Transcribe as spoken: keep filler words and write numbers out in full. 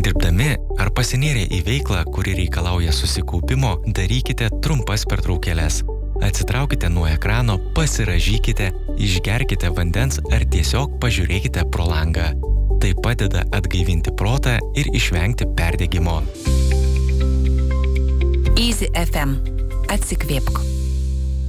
Dirbdami ar pasinėrę į veiklą, kuri reikalauja susikaupimo, darykite trumpas pertraukėles. Atsitraukite nuo ekrano, pasirąžykite, išgerkite vandens ar tiesiog pažiūrėkite pro langą. Tai padeda atgaivinti protą ir išvengti perdegimo. Easy F M. Atsikvėpk.